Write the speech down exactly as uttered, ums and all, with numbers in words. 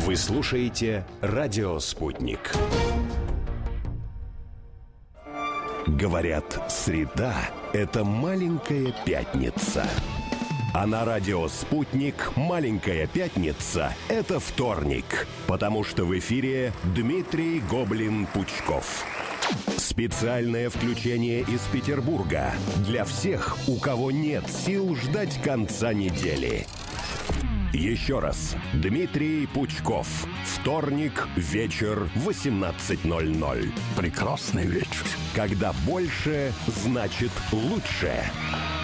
Вы слушаете «Радио Спутник». Говорят, среда – это маленькая пятница. А на радио «Спутник» маленькая пятница – это вторник. Потому что в эфире Дмитрий Гоблин-Пучков. Специальное включение из Петербурга для всех, у кого нет сил ждать конца недели. Еще раз. Дмитрий Пучков. Вторник, вечер, восемнадцать ноль ноль. Прекрасный вечер. Когда больше значит лучше.